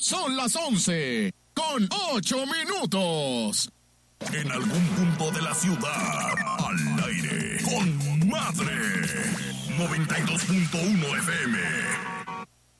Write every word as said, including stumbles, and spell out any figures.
Son las once, con ocho minutos. En algún punto de la ciudad, al aire, con Madre. noventa y dos punto uno F M.